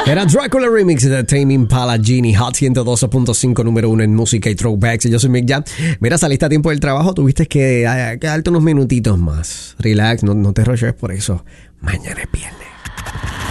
Era Dracula Remix de Tame Impala, Genie, Hot 112.5, número 1 en música y throwbacks. Yo soy Mick Jam. Mira, saliste a tiempo del trabajo, tuviste que quedarte unos minutitos más. Relax, no te rushes por eso. Mañana es viernes.